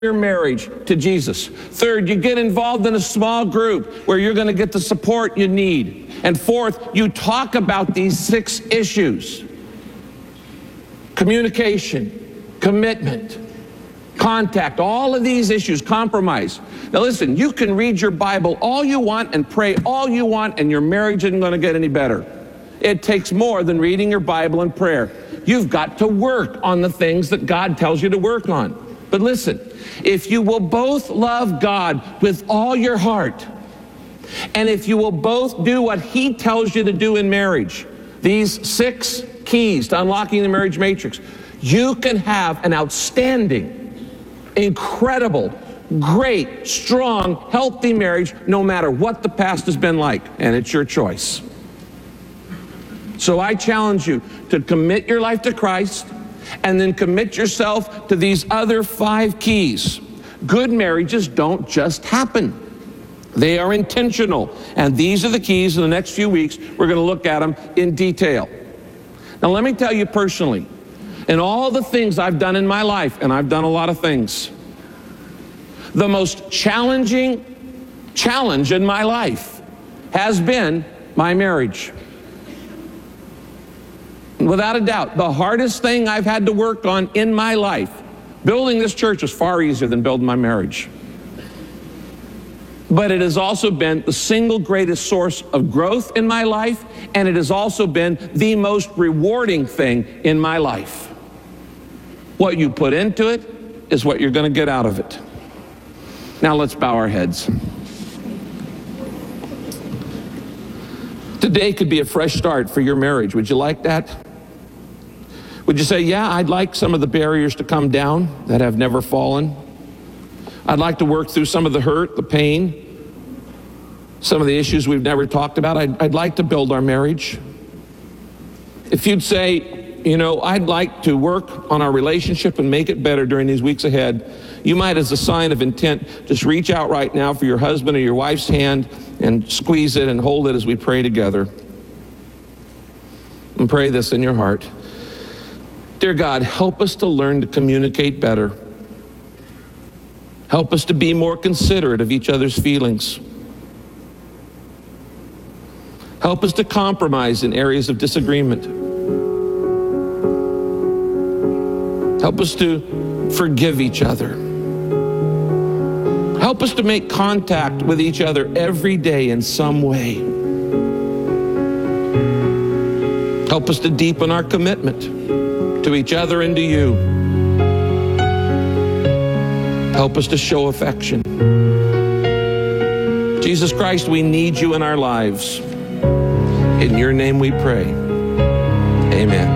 your marriage to Jesus. Third, you get involved in a small group where you're going to get the support you need. And fourth, you talk about these 6 issues: communication, commitment, contact, all of these issues, compromise. Now listen, you can read your Bible all you want and pray all you want, and your marriage isn't going to get any better. It takes more than reading your Bible and prayer. You've got to work on the things that God tells you to work on. But listen, if you will both love God with all your heart, and if you will both do what He tells you to do in marriage, these 6 keys to unlocking the marriage matrix, you can have an outstanding, incredible, great, strong, healthy marriage no matter what the past has been like, and it's your choice. So I challenge you to commit your life to Christ, and then commit yourself to these other 5 keys. Good marriages don't just happen. They are intentional. And these are the keys. In the next few weeks, we're going to look at them in detail. Now, let me tell you personally, in all the things I've done in my life, and I've done a lot of things, the most challenging challenge in my life has been my marriage. Without a doubt, the hardest thing I've had to work on in my life, building this church, was far easier than building my marriage. But it has also been the single greatest source of growth in my life, and it has also been the most rewarding thing in my life. What you put into it is what you're going to get out of it. Now let's bow our heads. Today could be a fresh start for your marriage. Would you like that? Would you say, yeah, I'd like some of the barriers to come down that have never fallen. I'd like to work through some of the hurt, the pain, some of the issues we've never talked about. I'd like to build our marriage. If you'd say, you know, I'd like to work on our relationship and make it better during these weeks ahead, you might, as a sign of intent, just reach out right now for your husband or your wife's hand and squeeze it and hold it as we pray together. And pray this in your heart. Dear God, help us to learn to communicate better. Help us to be more considerate of each other's feelings. Help us to compromise in areas of disagreement. Help us to forgive each other. Help us to make contact with each other every day in some way. Help us to deepen our commitment to each other and to you. Help us to show affection. Jesus Christ, we need you in our lives. In your name we pray. Amen.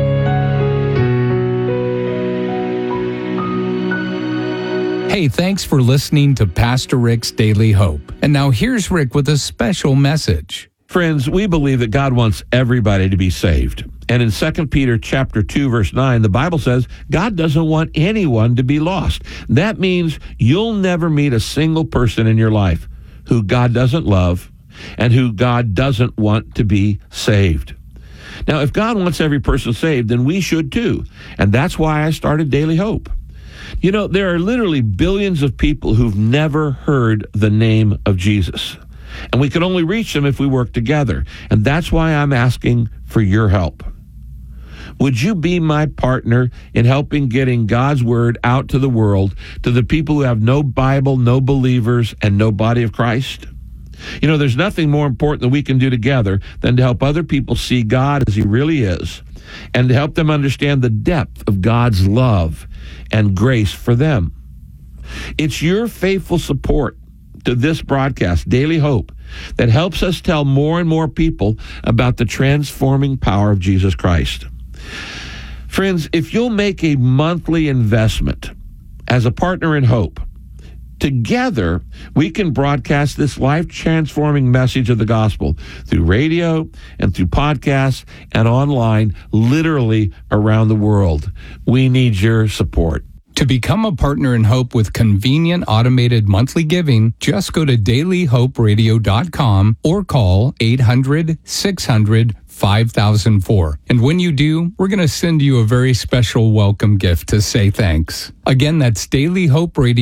Hey, thanks for listening to Pastor Rick's Daily Hope. And now here's Rick with a special message. Friends, we believe that God wants everybody to be saved. And in 2 Peter chapter 2, verse 9, the Bible says God doesn't want anyone to be lost. That means you'll never meet a single person in your life who God doesn't love and who God doesn't want to be saved. Now, if God wants every person saved, then we should too. And that's why I started Daily Hope. You know, there are literally billions of people who've never heard the name of Jesus. And we can only reach them if we work together. And that's why I'm asking for your help. Would you be my partner in helping getting God's word out to the world, to the people who have no Bible, no believers, and no body of Christ? You know, there's nothing more important that we can do together than to help other people see God as he really is, and to help them understand the depth of God's love and grace for them. It's your faithful support to this broadcast, Daily Hope, that helps us tell more and more people about the transforming power of Jesus Christ. Friends, if you'll make a monthly investment as a partner in hope, together we can broadcast this life-transforming message of the gospel through radio and through podcasts and online, literally around the world. We need your support. To become a partner in hope with convenient automated monthly giving, just go to dailyhoperadio.com or call 800-600-5787. 5004. And when you do, we're going to send you a very special welcome gift to say thanks. Again, that's Daily Hope Radio.